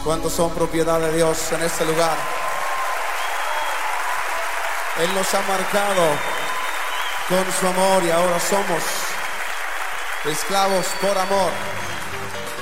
¿Cuántos son propiedad de Dios en este lugar? Él nos ha marcado con su amor y ahora somos esclavos por amor.